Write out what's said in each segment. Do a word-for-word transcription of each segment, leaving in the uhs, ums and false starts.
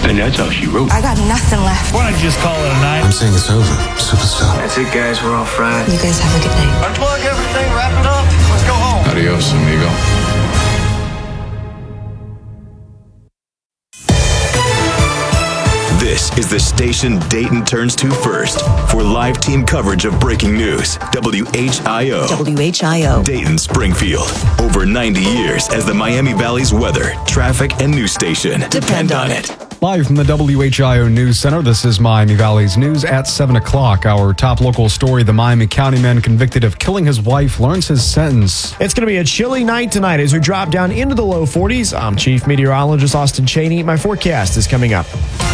And that's all she wrote. I got nothing left. Why don't you just call it a night? I'm saying it's over, superstar. That's it, guys. We're all fried. You guys have a good night. Unplug everything, wrap it up. Let's go home. Adios, amigo. This is the station Dayton turns to first for live team coverage of breaking news. W H I O. W H I O. Dayton, Springfield. Over ninety years as the Miami Valley's weather, traffic, and news station. Depend on it. Live from the W H I O News Center, this is Miami Valley's news at seven o'clock. Our top local story, the Miami County man convicted of killing his wife learns his sentence. It's going to be a chilly night tonight as we drop down into the low forties. I'm Chief Meteorologist Austin Cheney. My forecast is coming up.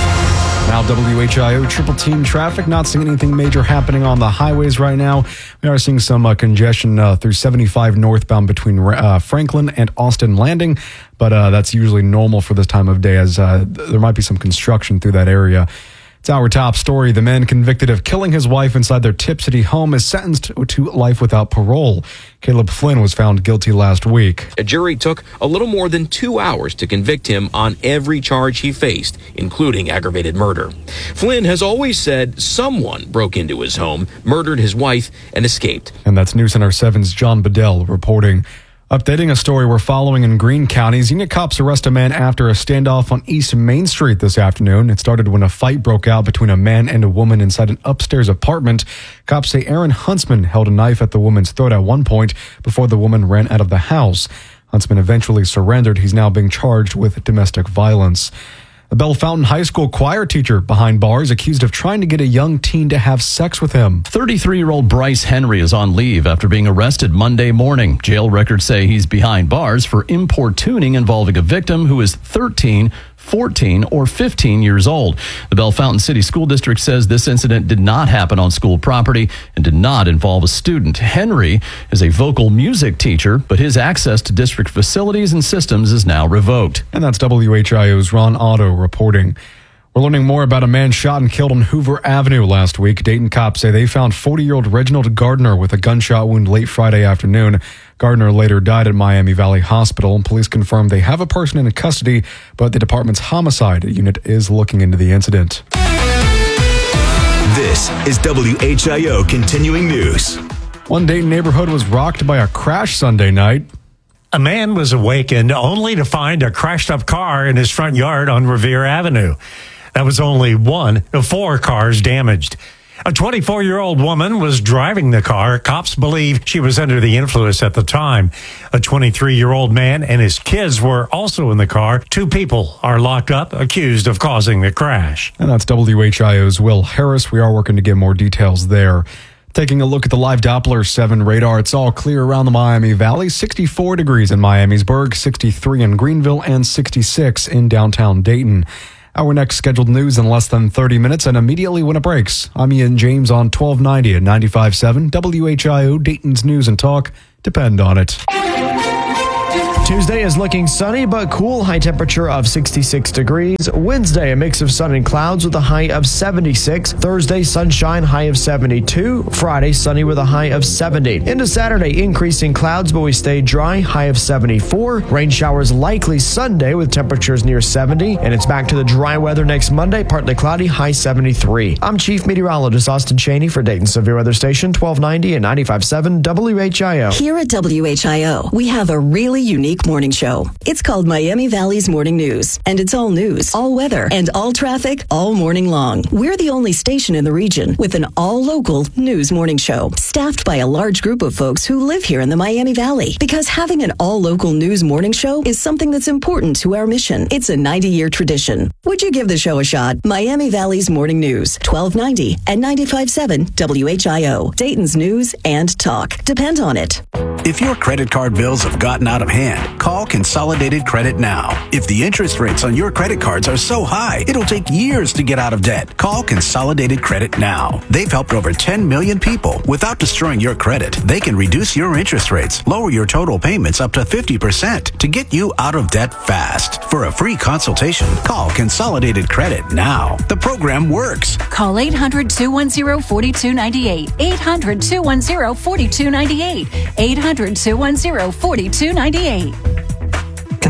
Now W H I O triple team traffic, not seeing anything major happening on the highways right now. We are seeing some uh, congestion uh, through seventy-five northbound between uh, Franklin and Austin Landing, but uh, that's usually normal for this time of day as uh, th- there might be some construction through that area. It's our top story. The man convicted of killing his wife inside their Tip City home is sentenced to life without parole. Caleb Flynn was found guilty last week. A jury took a little more than two hours to convict him on every charge he faced, including aggravated murder. Flynn has always said someone broke into his home, murdered his wife, and escaped. And that's News Center seven's John Bedell reporting. Updating a story we're following in Greene County. Xenia cops arrest a man after a standoff on East Main Street this afternoon. It started when a fight broke out between a man and a woman inside an upstairs apartment. Cops say Aaron Huntsman held a knife at the woman's throat at one point before the woman ran out of the house. Huntsman eventually surrendered. He's now being charged with domestic violence. A Bell Fountain High School choir teacher behind bars accused of trying to get a young teen to have sex with him. thirty-three-year-old Bryce Henry is on leave after being arrested Monday morning. Jail records say he's behind bars for importuning involving a victim who is thirteen, fourteen, or fifteen years old. The Bell Fountain City School District says this incident did not happen on school property and did not involve a student. Henry is a vocal music teacher, but his access to district facilities and systems is now revoked. And that's W H I O's Ron Otto reporting. We're learning more about a man shot and killed on Hoover Avenue last week. Dayton cops say they found forty-year-old Reginald Gardner with a gunshot wound late Friday afternoon. Gardner later died at Miami Valley Hospital. Police confirmed they have a person in custody, but the department's homicide unit is looking into the incident. This is W H I O Continuing News. One Dayton neighborhood was rocked by a crash Sunday night. A man was awakened only to find a crashed-up car in his front yard on Revere Avenue. That was only one of four cars damaged. A twenty-four-year-old woman was driving the car. Cops believe she was under the influence at the time. A twenty-three-year-old man and his kids were also in the car. Two people are locked up, accused of causing the crash. And that's W H I O's Will Harris. We are working to get more details there. Taking a look at the live Doppler seven radar, it's all clear around the Miami Valley. sixty-four degrees in Miamisburg, sixty-three in Greenville, and sixty-six in downtown Dayton. Our next scheduled news in less than thirty minutes and immediately when it breaks. I'm Ian James on twelve ninety at ninety-five point seven W H I O, Dayton's News and Talk. Depend on it. Tuesday is looking sunny but cool, high temperature of sixty-six degrees. Wednesday, a mix of sun and clouds with a high of seventy-six. Thursday, sunshine, high of seventy-two. Friday, sunny with a high of seventy. Into Saturday, increasing clouds, but we stay dry, high of seventy-four. Rain showers likely Sunday with temperatures near seventy. And it's back to the dry weather next Monday, partly cloudy, high seventy-three. I'm Chief Meteorologist Austin Cheney for Dayton Severe Weather Station, twelve ninety and ninety-five point seven W H I O. Here at W H I O, we have a really unique morning show. It's called Miami Valley's Morning News, and it's all news, all weather, and all traffic all morning long. We're the only station in the region with an all-local news morning show, staffed by a large group of folks who live here in the Miami Valley. Because having an all-local news morning show is something that's important to our mission. It's a ninety-year tradition. Would you give the show a shot? Miami Valley's Morning News, twelve ninety and ninety-five point seven W H I O, Dayton's News and Talk. Depend on it. If your credit card bills have gotten out of hand, call Consolidated Credit now. If the interest rates on your credit cards are so high, it'll take years to get out of debt. Call Consolidated Credit now. They've helped over ten million people without destroying your credit. They can reduce your interest rates, lower your total payments up to fifty percent to get you out of debt fast. For a free consultation, call Consolidated Credit now. The program works. Call eight hundred, two one zero, four two nine eight. eight hundred, two one zero, four two nine eight. eight hundred, two one zero, four two nine eight.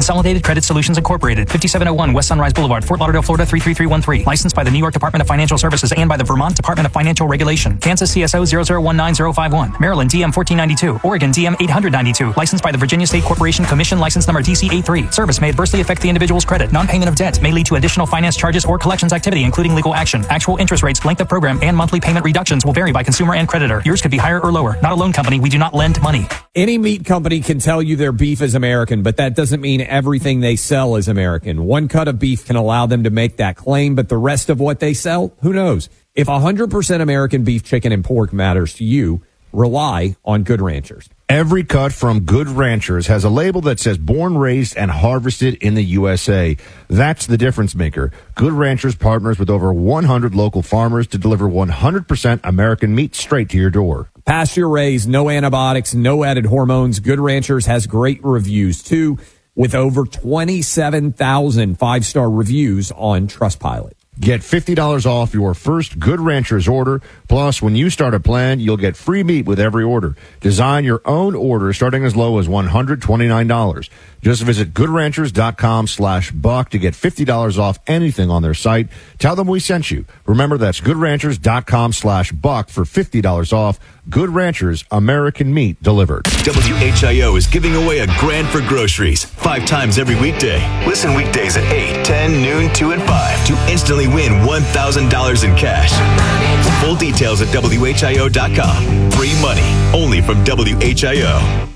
Consolidated Credit Solutions Incorporated, fifty-seven oh one West Sunrise Boulevard, Fort Lauderdale, Florida three three three one three. Licensed by the New York Department of Financial Services and by the Vermont Department of Financial Regulation. Kansas C S O zero zero one nine zero five one. Maryland D M fourteen ninety-two. Oregon D M eight hundred ninety-two. Licensed by the Virginia State Corporation Commission, license number D C eighty-three. Service may adversely affect the individual's credit. Non-payment of debt may lead to additional finance charges or collections activity, including legal action. Actual interest rates, length of program, and monthly payment reductions will vary by consumer and creditor. Yours could be higher or lower. Not a loan company. We do not lend money. Any meat company can tell you their beef is American, but that doesn't mean everything they sell is American. One cut of beef can allow them to make that claim, but the rest of what they sell, who knows? If one hundred percent American beef, chicken, and pork matters to you, rely on Good Ranchers. Every cut from Good Ranchers has a label that says born, raised, and harvested in the U S A. That's the difference maker. Good Ranchers partners with over one hundred local farmers to deliver one hundred percent American meat straight to your door. Pasture raised, no antibiotics, no added hormones. Good Ranchers has great reviews, too, with over twenty-seven thousand five-star reviews on Trustpilot. Get fifty dollars off your first Good Ranchers order. Plus, when you start a plan, you'll get free meat with every order. Design your own order starting as low as one hundred twenty-nine dollars. Just visit goodranchers.com slash buck to get fifty dollars off anything on their site. Tell them we sent you. Remember, that's goodranchers.com slash buck for fifty dollars off. Good Ranchers, American meat delivered. W H I O is giving away a grand for groceries five times every weekday. Listen weekdays at eight, ten, noon, two, and five to instantly win one thousand dollars in cash. Full details at W H I O dot com. Free money only from W H I O.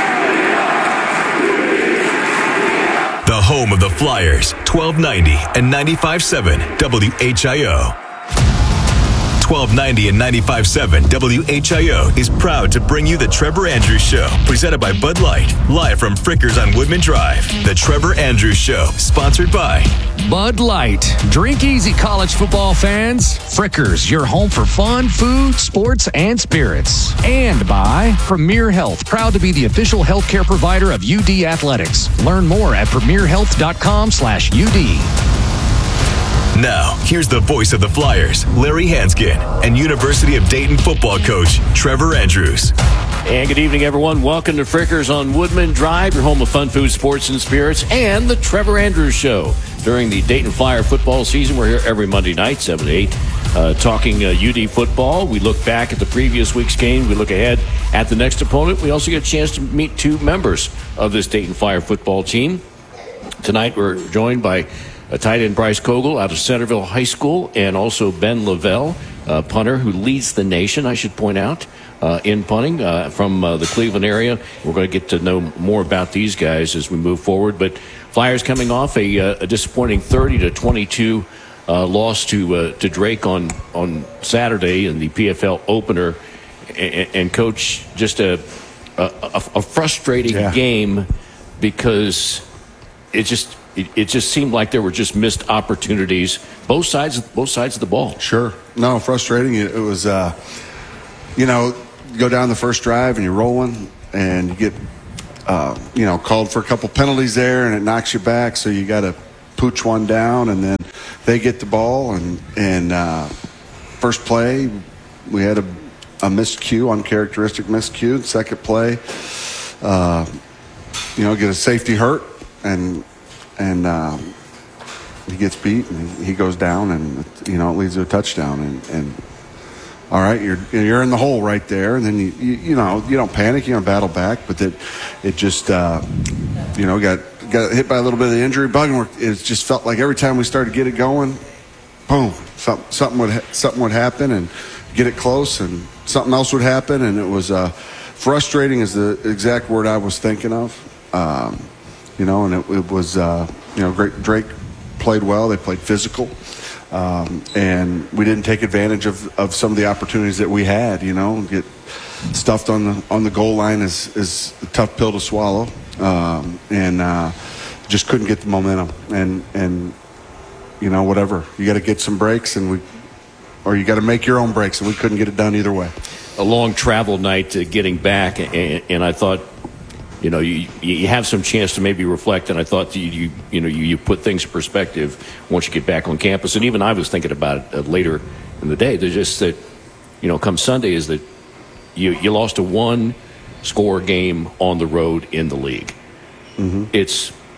The home of the Flyers, twelve ninety and ninety-five point seven W H I O. twelve ninety and ninety-five point seven W H I O is proud to bring you the Trevor Andrews Show, presented by Bud Light, live from Frickers on Woodman Drive. The Trevor Andrews Show, sponsored by Bud Light. Drink easy, college football fans. Frickers, your home for fun, food, sports, and spirits. And by Premier Health, proud to be the official healthcare provider of U D Athletics. Learn more at premierhealth.com slash UD. Now, here's the voice of the Flyers, Larry Hanskin, and University of Dayton football coach, Trevor Andrews. And good evening, everyone. Welcome to Frickers on Woodman Drive, your home of fun, food, sports, and spirits, and the Trevor Andrews Show. During the Dayton Flyer football season, we're here every Monday night, seven to eight, uh, talking uh, U D football. We look back at the previous week's game. We look ahead at the next opponent. We also get a chance to meet two members of this Dayton Flyer football team. Tonight, we're joined by a tight end Bryce Kogel out of Centerville High School, and also Ben Lavelle, a punter who leads the nation, I should point out, uh, in punting uh, from uh, the Cleveland area. We're going to get to know more about these guys as we move forward. But Flyers coming off a, uh, a disappointing thirty to twenty-two uh, loss to uh, to Drake on on Saturday in the P F L opener, and, and coach, just a a, a frustrating yeah. game because it just. It, it just seemed like there were just missed opportunities, both sides, both sides of the ball. Sure, no, frustrating. It, it was, uh, you know, you go down the first drive and you're rolling, and you get, uh, you know, called for a couple penalties there, and it knocks you back. So you got to pooch one down, and then they get the ball, and and uh, first play we had a, a missed cue, uncharacteristic missed cue. Second play, uh, you know, get a safety hurt, and. And um, he gets beat, and he goes down, and you know it leads to a touchdown. And, and all right, you're you're in the hole right there, and then you you, you know you don't panic, you don't battle back, but that it just uh, you know got got hit by a little bit of the injury bug, and it just felt like every time we started to get it going, boom, something something would ha- something would happen, and get it close, and something else would happen, and it was uh, frustrating is the exact word I was thinking of. Um, You know, and it, it was, uh, you know, great. Drake played well. They played physical. Um, and we didn't take advantage of, of some of the opportunities that we had, you know. Get stuffed on the on the goal line is, is a tough pill to swallow. Um, and uh, just couldn't get the momentum. And, and you know, whatever. You got to get some breaks, and we, or you got to make your own breaks, and we couldn't get it done either way. A long travel night to getting back, and, and I thought, you know, you you have some chance to maybe reflect, and I thought you you, you know you, you put things in perspective once you get back on campus. And even I was thinking about it uh, later in the day. There's just that, you know, come Sunday is that you you lost a one score game on the road in the league. Mm-hmm. It's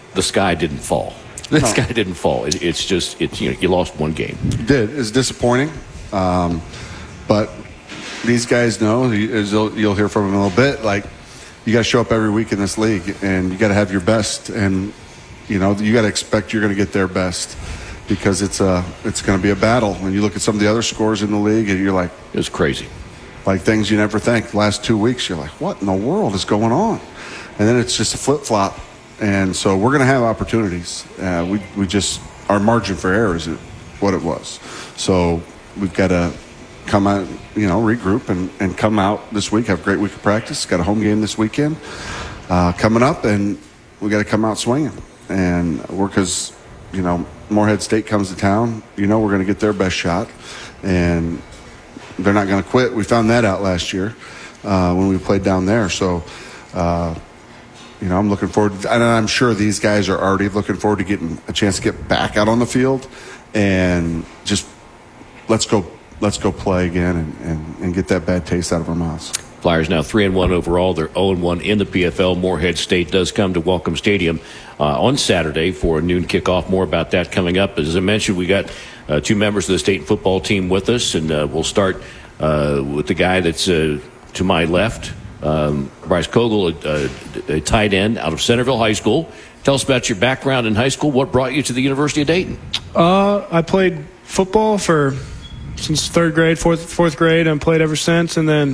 the sky didn't fall. The no. sky didn't fall. It, it's just, it's, you know, you lost one game. You did. It's disappointing. Um, but these guys know, as you'll, you'll hear from them in a little bit, like, you got to show up every week in this league, and you got to have your best. And, you know, you got to expect you're going to get their best, because it's a, it's going to be a battle. When you look at some of the other scores in the league, and you're like, it was crazy. Like things you never think. The last two weeks, you're like, what in the world is going on? And then it's just a flip-flop. And so we're going to have opportunities. Uh, we, we just, our margin for error is what it was. So we've got to come out, you know, regroup and, and come out this week, have a great week of practice. Got a home game this weekend uh, coming up, and we got to come out swinging. And we're, because, you know, Morehead State comes to town, you know, we're going to get their best shot. And they're not going to quit. We found that out last year uh, when we played down there. So, uh, you know, I'm looking forward to, and I'm sure these guys are already looking forward to getting a chance to get back out on the field and just let's go, let's go play again and, and, and get that bad taste out of our mouths. Flyers now three and one overall. They're zero and one in the P F L. Morehead State does come to Welcome Stadium uh, on Saturday for a noon kickoff. More about that coming up. As I mentioned, we got uh, two members of the state football team with us, and uh, we'll start uh, with the guy that's uh, to my left, um, Bryce Kogel, a, a, a tight end out of Centerville High School. Tell us about your background in high school. What brought you to the University of Dayton? Uh, I played football for since third grade, fourth fourth grade, and played ever since, and then.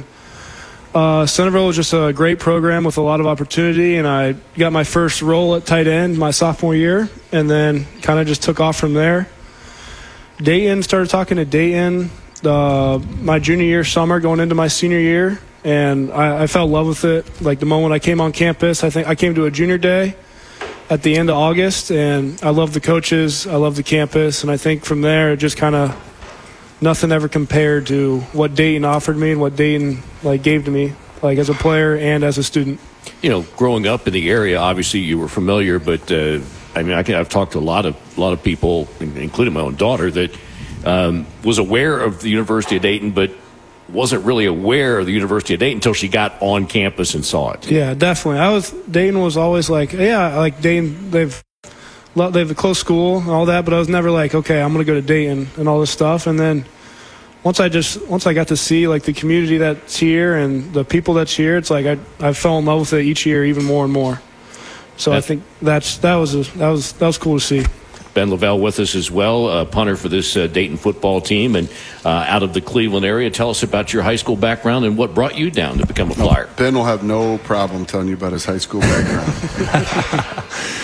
Uh, Centerville was just a great program with a lot of opportunity, and I got my first role at tight end my sophomore year, and then kind of just took off from there. Dayton, started talking to Dayton uh, my junior year summer going into my senior year, and I, I fell in love with it. Like the moment I came on campus, I think I came to a junior day at the end of August, and I loved the coaches, I loved the campus, and I think from there it just kind of nothing ever compared to what Dayton offered me and what Dayton like gave to me, like as a player and as a student. You know, growing up in the area, obviously you were familiar, but uh, I mean, I can, I've talked to a lot of a lot of people, including my own daughter, that um, was aware of the University of Dayton, but wasn't really aware of the University of Dayton until she got on campus and saw it. Yeah, definitely. I was Dayton was always like, yeah, like Dayton, they've. They have a close school and all that, but I was never like, okay, I'm going to go to Dayton and all this stuff. And then once I just once I got to see like the community that's here and the people that's here, it's like I I fell in love with it each year even more and more. So that's, I think that's that was a, that was that was cool to see. Ben Lavelle with us as well, a punter for this uh, Dayton football team and uh, out of the Cleveland area. Tell us about your high school background and what brought you down to become a Flyer. Ben will have no problem telling you about his high school background.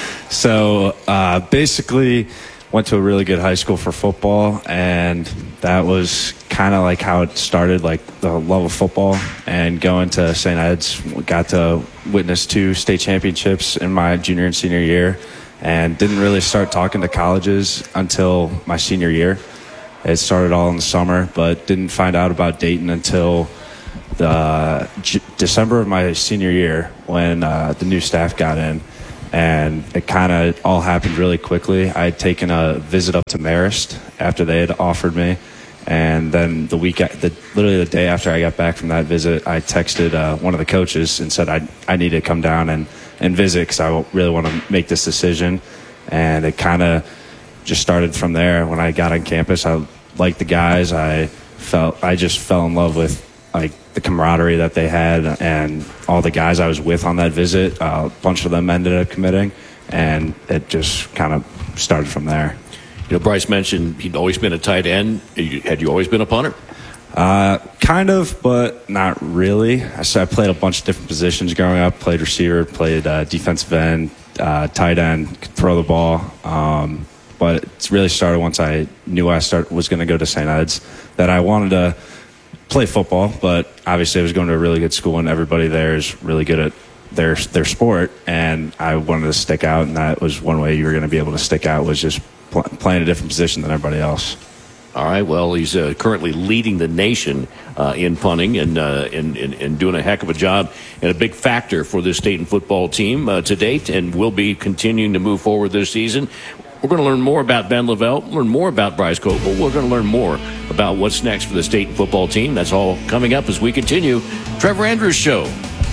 So uh, basically went to a really good high school for football, and that was kind of like how it started, like the love of football. And going to Saint Ed's, got to witness two state championships in my junior and senior year, and didn't really start talking to colleges until my senior year. It started all in the summer, but didn't find out about Dayton until the J- December of my senior year when uh, the new staff got in. And it kind of all happened really quickly. I had taken a visit up to Marist after they had offered me. And then the week, the, literally the day after I got back from that visit, I texted uh, one of the coaches and said I I need to come down and, and visit because I really want to make this decision. And it kind of just started from there. When I got on campus, I liked the guys. I felt I just fell in love with like the camaraderie that they had, and all the guys I was with on that visit. Uh, a bunch of them ended up committing, and it just kind of started from there. You know, Bryce mentioned he'd always been a tight end. Had you always been a punter? Uh, kind of, but not really. I, so I played a bunch of different positions growing up. Played receiver, played uh, defensive end, uh, tight end, could throw the ball. Um, but it really started once I knew I start, was going to go to Saint Ed's, that I wanted to play football, but obviously I was going to a really good school and everybody there is really good at their their sport, and I wanted to stick out, and that was one way you were going to be able to stick out, was just pl- playing a different position than everybody else. All right, well, he's uh, currently leading the nation uh, in punting and, uh, and, and, and doing a heck of a job, and a big factor for this Dayton football team uh, to date, and will be continuing to move forward this season. We're going to learn more about Ben Lavelle, learn more about Bryce Kogel. We're going to learn more about what's next for the Dayton football team. That's all coming up as we continue. Trevor Andrews Show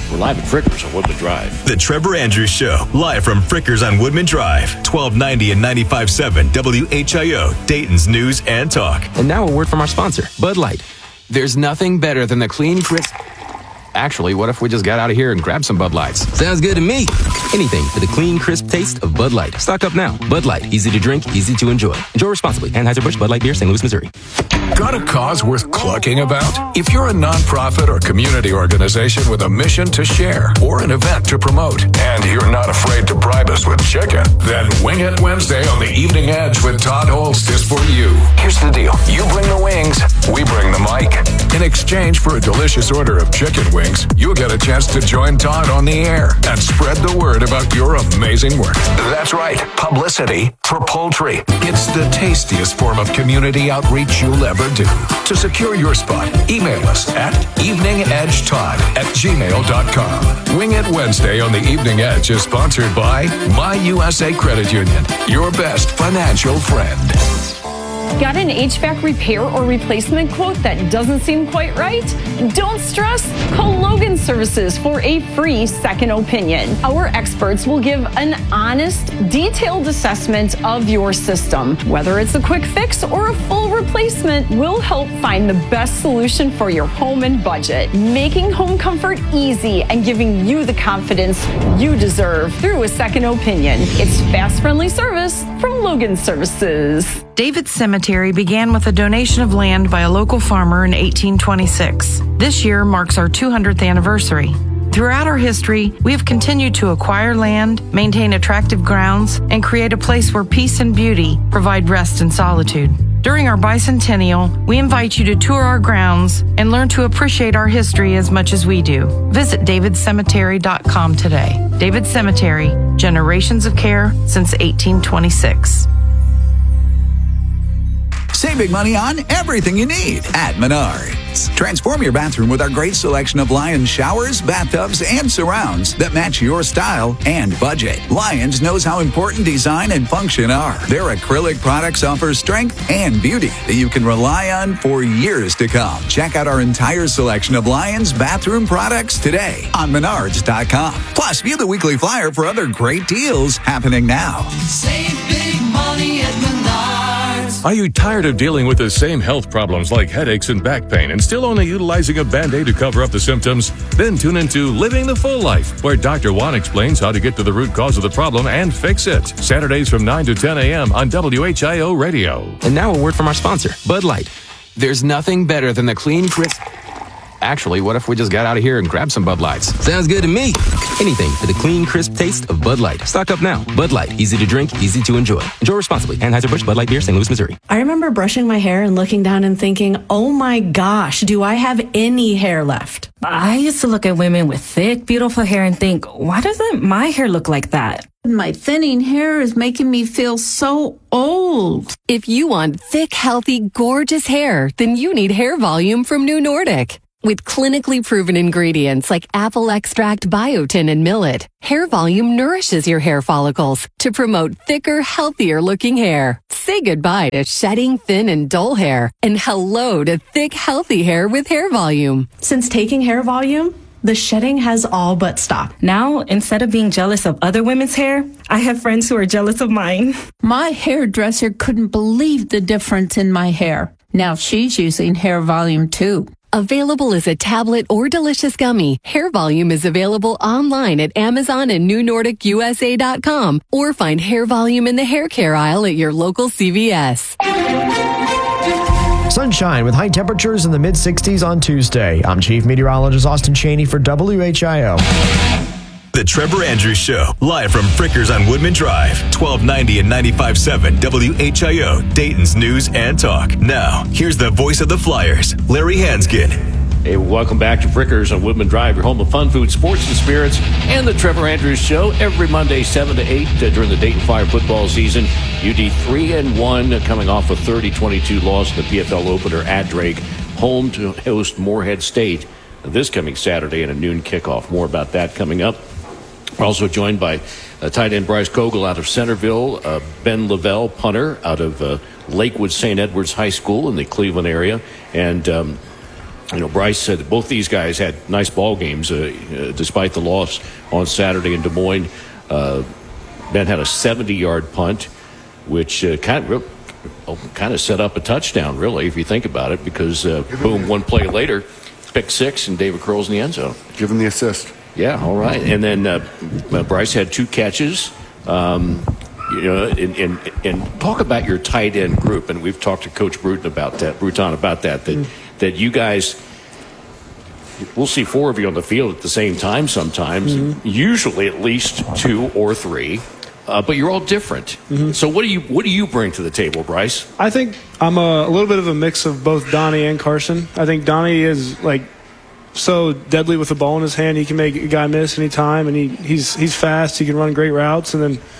We're live at Frickers on Woodman Drive. The Trevor Andrews Show, live from Frickers on Woodman Drive, twelve ninety and ninety-five point seven W H I O, Dayton's News and Talk. And now a word from our sponsor, Bud Light. There's nothing better than the clean, crisp... Actually, what if we just got out of here and grabbed some Bud Lights? Sounds good to me. Anything for the clean, crisp taste of Bud Light. Stock up now. Bud Light, easy to drink, easy to enjoy. Enjoy responsibly. Anheuser-Busch Bud Light Beer, Saint Louis, Missouri. Got a cause worth clucking about? If you're a nonprofit or community organization with a mission to share or an event to promote, and you're not afraid to bribe us with chicken, then Wing It Wednesday on the Evening Edge with Todd Holst is for you. Here's the deal. You bring the wings, we bring the mic. In exchange for a delicious order of chicken wings, you'll get a chance to join Todd on the air and spread the word about your amazing work. That's right, publicity for poultry. It's the tastiest form of community outreach you'll ever do. To secure your spot, email us at eveningedgetodd at gmail dot com. Wing It Wednesday on the Evening Edge is sponsored by My U S A Credit Union, your best financial friend. Got an H V A C repair or replacement quote that doesn't seem quite right? Don't stress. Call Logan Services for a free second opinion. Our experts will give an honest, detailed assessment of your system. Whether it's a quick fix or a full replacement, we'll help find the best solution for your home and budget, making home comfort easy and giving you the confidence you deserve through a second opinion. It's fast, friendly service from Logan Services. David Cemetery began with a donation of land by a local farmer in eighteen twenty-six. This year marks our two hundredth anniversary. Throughout our history, we have continued to acquire land, maintain attractive grounds, and create a place where peace and beauty provide rest and solitude. During our bicentennial, we invite you to tour our grounds and learn to appreciate our history as much as we do. Visit david cemetery dot com today. David Cemetery, generations of care since eighteen twenty-six. Save big money on everything you need at Menards. Transform your bathroom with our great selection of Lions showers, bathtubs, and surrounds that match your style and budget. Lions knows how important design and function are. Their acrylic products offer strength and beauty that you can rely on for years to come. Check out our entire selection of Lions bathroom products today on menards dot com. Plus, view the weekly flyer for other great deals happening now. Save big money at Menards. Are you tired of dealing with the same health problems like headaches and back pain and still only utilizing a Band-Aid to cover up the symptoms? Then tune into Living the Full Life, where Doctor Juan explains how to get to the root cause of the problem and fix it. Saturdays from nine to ten a.m. on W H I O Radio. And now a word from our sponsor, Bud Light. There's nothing better than the clean, crisp... Actually, what if we just got out of here and grabbed some Bud Lights? Sounds good to me. Anything for the clean, crisp taste of Bud Light. Stock up now. Bud Light, easy to drink, easy to enjoy. Enjoy responsibly. Anheuser-Busch Bud Light Beer, Saint Louis, Missouri. I remember brushing my hair and looking down and thinking, oh my gosh, do I have any hair left? I used to look at women with thick, beautiful hair and think, why doesn't my hair look like that? My thinning hair is making me feel so old. If you want thick, healthy, gorgeous hair, then you need Hair Volume from New Nordic. With clinically proven ingredients like apple extract, biotin, and millet, Hair Volume nourishes your hair follicles to promote thicker, healthier looking hair. Say goodbye to shedding, thin, and dull hair, and hello to thick, healthy hair with Hair Volume. Since taking Hair Volume, the shedding has all but stopped. Now, instead of being jealous of other women's hair, I have friends who are jealous of mine. My hairdresser couldn't believe the difference in my hair. Now she's using Hair Volume too. Available as a tablet or delicious gummy, Hair Volume is available online at Amazon and new nordic u s a dot com, or find Hair Volume in the hair care aisle at your local C V S. Sunshine with high temperatures in the mid sixties on Tuesday. I'm Chief Meteorologist Austin Cheney for W H I O. The Trevor Andrews Show, live from Frickers on Woodman Drive, twelve ninety and ninety-five point seven W H I O, Dayton's News and Talk. Now, here's the voice of the Flyers, Larry Hanskin. Hey, welcome back to Frickers on Woodman Drive, your home of fun, food, sports, and spirits, and the Trevor Andrews Show every Monday, seven to eight uh, during the Dayton Flyer football season. U D three and one, uh, coming off a thirty twenty-two loss in the P F L opener at Drake, home to host Morehead State this coming Saturday in a noon kickoff. More about that coming up. We're also joined by uh, tight end Bryce Kogel out of Centerville, uh, Ben Lavelle, punter out of uh, Lakewood Saint Edward's High School in the Cleveland area, and um, you know, Bryce said that both these guys had nice ball games uh, uh, despite the loss on Saturday in Des Moines. Uh, Ben had a seventy-yard punt, which uh, kind of kind of set up a touchdown, really, if you think about it, because uh, boom, one play later, pick six, and David Curl's in the end zone. Give him the assist. Yeah, all right. And then uh, Bryce had two catches. Um, you know, and, and, and talk about your tight end group, and we've talked to Coach Bruton about that, Bruton about that, that, mm-hmm. that you guys, we'll see four of you on the field at the same time sometimes, mm-hmm. usually at least two or three. Uh, but you're all different. Mm-hmm. So what do you what do you bring to the table, Bryce? I think I'm a, a little bit of a mix of both Donnie and Carson. I think Donnie is like so deadly with the ball in his hand. He can make a guy miss anytime, and he, he's he's fast. He can run great routes, and then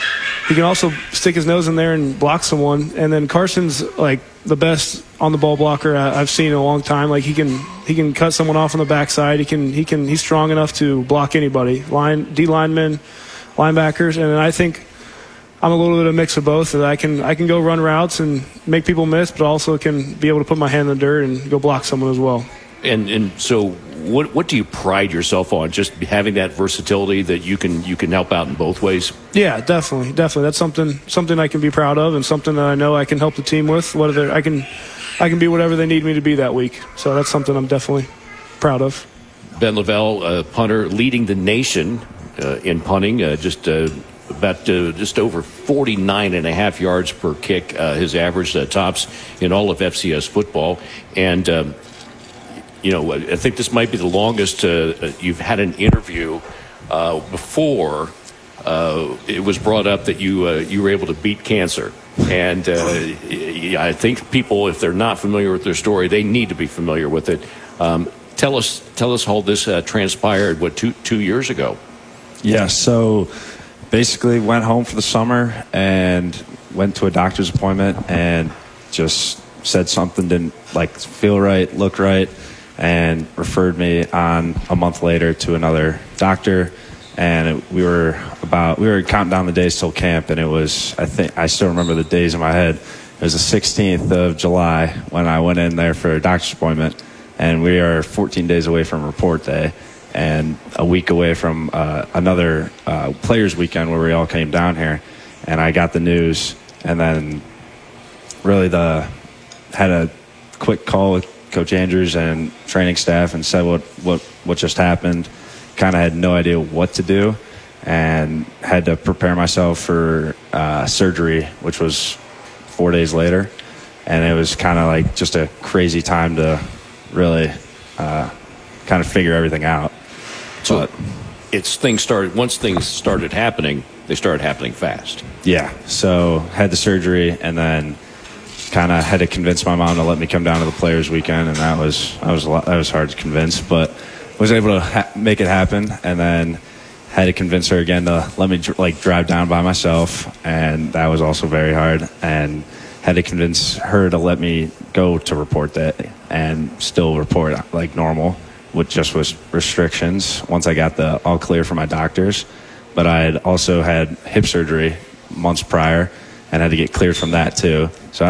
he can also stick his nose in there and block someone. And then Carson's like the best on the ball blocker I've seen in a long time. Like he can he can cut someone off on the backside. He can he can he's strong enough to block anybody. Line D linemen, linebackers, and I think I'm a little bit of a mix of both. That I can I can go run routes and make people miss, but also can be able to put my hand in the dirt and go block someone as well. And and so what what do you pride yourself on? Just having that versatility that you can you can help out in both ways? Yeah, definitely, definitely. That's something something I can be proud of, and something that I know I can help the team with. Whether I can I can be whatever they need me to be that week. So that's something I'm definitely proud of. Ben Lavelle, uh, punter, leading the nation uh, in punting, uh, just uh, about uh, just over forty-nine and a half yards per kick. Uh, his average uh, tops in all of F C S football, and. Um, You know, I think this might be the longest uh, you've had an interview uh, before uh, it was brought up that you uh, you were able to beat cancer. And uh, I think people, if they're not familiar with their story, they need to be familiar with it. Um, tell us tell us how this uh, transpired, what, two, two years ago? Yeah, so basically went home for the summer and went to a doctor's appointment and just said something didn't, like, feel right, look right. And referred me on a month later to another doctor, and it, we were about we were counting down the days till camp, and it was I think I still remember the days in my head. It was the sixteenth of July when I went in there for a doctor's appointment, and we are fourteen days away from report day, and a week away from uh, another uh, players' weekend where we all came down here, and I got the news, and then really the had a quick call with Coach Andrews and training staff and said what, what, what just happened. Kind of had no idea what to do and had to prepare myself for uh, surgery, which was four days later. And it was kind of like just a crazy time to really uh, kind of figure everything out. So but, it's things started, once things started happening, they started happening fast. Yeah. So had the surgery and then kind of had to convince my mom to let me come down to the players' weekend, and that was that was a lot, that was hard to convince, but was able to ha- make it happen. And then had to convince her again to let me dr- like drive down by myself, and that was also very hard. And had to convince her to let me go to report that and still report like normal, with just with restrictions. Once I got the all clear from my doctors, but I had also had hip surgery months prior and had to get cleared from that too. So